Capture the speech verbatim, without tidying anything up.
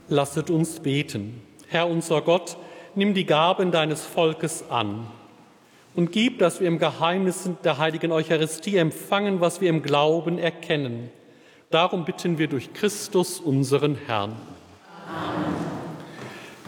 Lasset uns beten. Herr unser Gott, nimm die Gaben deines Volkes an und gib, dass wir im Geheimnis der heiligen Eucharistie empfangen, was wir im Glauben erkennen. Darum bitten wir durch Christus, unseren Herrn.